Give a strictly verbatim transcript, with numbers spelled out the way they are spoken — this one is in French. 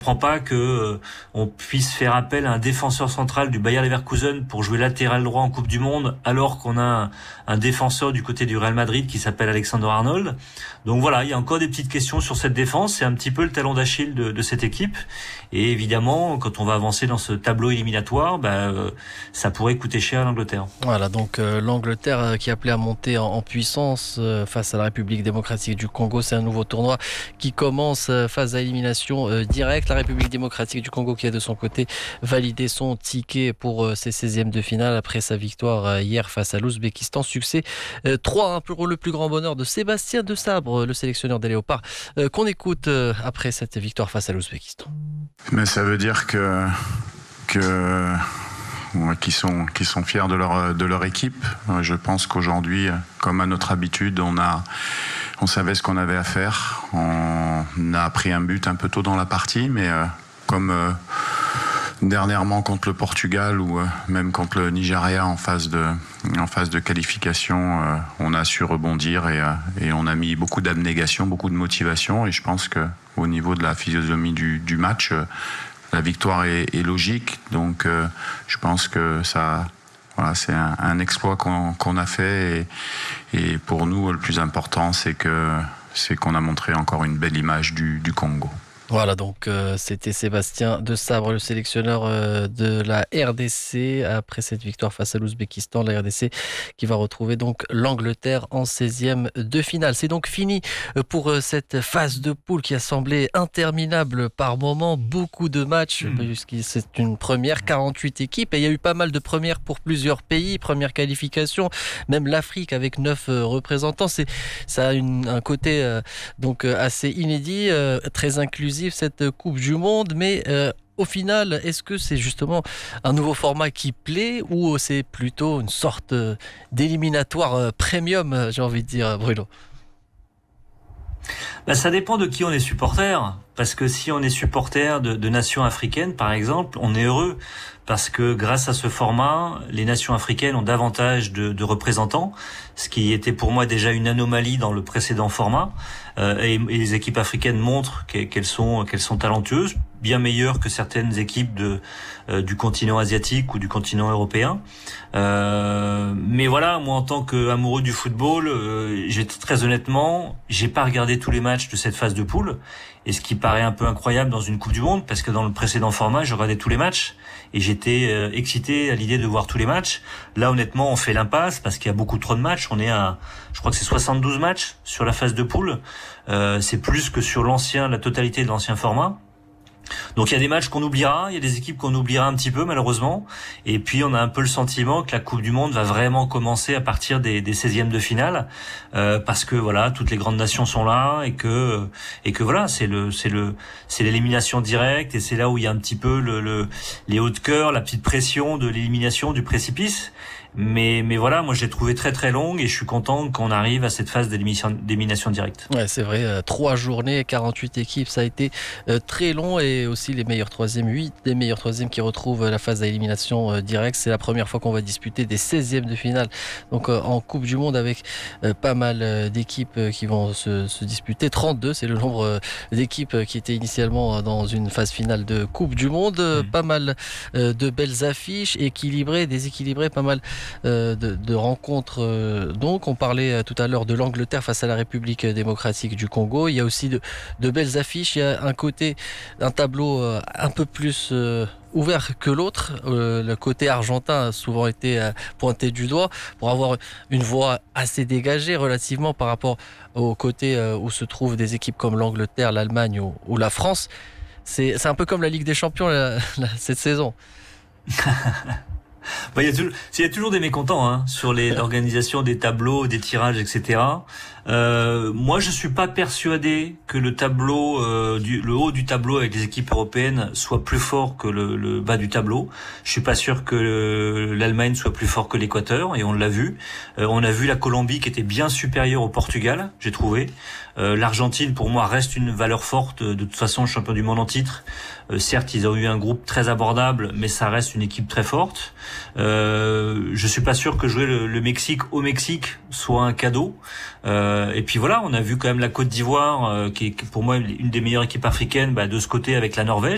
Je ne comprends pas que euh, on puisse faire appel à un défenseur central du Bayer Leverkusen pour jouer latéral droit en Coupe du Monde, alors qu'on a un, un défenseur du côté du Real Madrid qui s'appelle Alexander Arnold. Donc voilà, il y a encore des petites questions sur cette défense. C'est un petit peu le talon d'Achille de, de cette équipe. Et évidemment, quand on va avancer dans ce tableau éliminatoire, bah, euh, ça pourrait coûter cher à l'Angleterre. Voilà, donc euh, l'Angleterre euh, qui est appelée à monter en, en puissance euh, face à la République démocratique du Congo. C'est un nouveau tournoi qui commence euh, phase à élimination euh, directe. La République démocratique du Congo qui a de son côté validé son ticket pour euh, ses seizièmes de finale après sa victoire euh, hier face à l'Ouzbékistan. Succès euh, trois un pour le plus grand bonheur de Sébastien Desabre, le sélectionneur des Léopards, euh, qu'on écoute euh, après cette victoire face à l'Ouzbékistan. Mais ça veut dire que, que ouais, qu'ils sont, qu'ils sont fiers de leur, de leur équipe. Je pense qu'aujourd'hui, comme à notre habitude, on a On savait ce qu'on avait à faire. On a pris un but un peu tôt dans la partie, mais euh, comme euh, dernièrement contre le Portugal ou euh, même contre le Nigeria en phase de, en phase de qualification, euh, on a su rebondir et, euh, et on a mis beaucoup d'abnégation, beaucoup de motivation. Et je pense qu'au niveau de la physionomie du, du match, euh, la victoire est, est logique. Donc euh, je pense que ça... Voilà, c'est un, un exploit qu'on, qu'on a fait et, et pour nous le plus important c'est que c'est qu'on a montré encore une belle image du, du Congo. Voilà, donc euh, c'était Sébastien Desabre, le sélectionneur euh, de la R D C après cette victoire face à l'Ouzbékistan. La R D C qui va retrouver donc l'Angleterre en seizième de finale. C'est donc fini pour euh, cette phase de poule qui a semblé interminable par moments. Beaucoup de matchs, mmh. puisque c'est une première, quarante-huit équipes. Et il y a eu pas mal de premières pour plusieurs pays. Première qualification, même l'Afrique avec neuf euh, représentants. C'est, ça a une, un côté euh, donc euh, assez inédit, euh, très inclusif, cette Coupe du Monde, mais euh, au final, est-ce que c'est justement un nouveau format qui plaît ou c'est plutôt une sorte d'éliminatoire euh, premium, j'ai envie de dire, Bruno? Bah, ça dépend de qui on est supporter, parce que si on est supporter de, de nations africaines, par exemple, on est heureux, parce que grâce à ce format, les nations africaines ont davantage de, de représentants, ce qui était pour moi déjà une anomalie dans le précédent format, euh, et, et les équipes africaines montrent qu'elles sont, qu'elles sont talentueuses, bien meilleures que certaines équipes de, euh, du continent asiatique ou du continent européen. Euh, mais voilà, moi en tant qu'amoureux du football, euh, j'ai très honnêtement, j'ai pas regardé tous les matchs de cette phase de poule, et ce qui paraît un peu incroyable dans une Coupe du Monde, parce que dans le précédent format, je regardais tous les matchs, et j'étais euh, excité à l'idée de voir tous les matchs. Là, honnêtement, on fait l'impasse, parce qu'il y a beaucoup trop de matchs. On est à, je crois que c'est soixante-douze matchs sur la phase de poule. Euh, c'est plus que sur l'ancien, la totalité de l'ancien format. Donc il y a des matchs qu'on oubliera, il y a des équipes qu'on oubliera un petit peu malheureusement, et puis on a un peu le sentiment que la Coupe du Monde va vraiment commencer à partir des, des seizièmes de finale, euh, parce que voilà, toutes les grandes nations sont là et que et que voilà, c'est le c'est le c'est l'élimination directe, et c'est là où il y a un petit peu le, le les hauts de cœur, la petite pression de l'élimination du précipice. Mais, mais voilà, moi je l'ai trouvé très très longue et je suis content qu'on arrive à cette phase d'élimination, d'élimination directe. Ouais, c'est vrai, euh, trois journées, quarante-huit équipes, ça a été euh, très long, et aussi les meilleurs troisièmes, huit des meilleurs troisièmes qui retrouvent la phase d'élimination euh, directe. C'est la première fois qu'on va disputer des seizièmes de finale, donc euh, en Coupe du Monde, avec euh, pas mal euh, d'équipes euh, qui vont se, se disputer. trente-deux, c'est le nombre euh, d'équipes euh, qui étaient initialement euh, dans une phase finale de Coupe du Monde. Euh, mmh. Pas mal euh, de belles affiches, équilibrées, déséquilibrées, pas mal Euh, de, de rencontres. Euh, donc, on parlait euh, tout à l'heure de l'Angleterre face à la République démocratique du Congo. Il y a aussi de, de belles affiches. Il y a un côté, un tableau euh, un peu plus euh, ouvert que l'autre. Euh, le côté argentin a souvent été euh, pointé du doigt pour avoir une voix assez dégagée relativement par rapport au côté euh, où se trouvent des équipes comme l'Angleterre, l'Allemagne ou, ou la France. C'est, c'est un peu comme la Ligue des Champions la, la, cette saison. Bah, il, y a toujours, il y a toujours des mécontents hein, sur les, l'organisation des tableaux, des tirages, et cetera. Euh, moi, je suis pas persuadé que le tableau, euh, du, le haut du tableau avec les équipes européennes soit plus fort que le, le bas du tableau. Je suis pas sûr que le, l'Allemagne soit plus fort que l'Équateur, et on l'a vu. Euh, on a vu la Colombie qui était bien supérieure au Portugal, j'ai trouvé. Euh, L'Argentine, pour moi, reste une valeur forte. De toute façon, champion du monde en titre. Euh, certes, ils ont eu un groupe très abordable, mais ça reste une équipe très forte. Euh, je suis pas sûr que jouer le, le Mexique au Mexique soit un cadeau. Euh, et puis voilà, on a vu quand même la Côte d'Ivoire, euh, qui est pour moi une des meilleures équipes africaines, bah, de ce côté avec la Norvège.